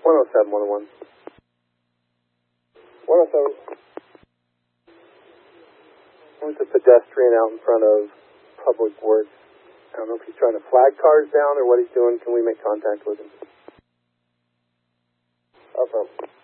107, 101. 107. There's a pedestrian out in front of Public Works. I don't know if he's trying to flag cars down or what he's doing. Can we make contact with him? Affirm.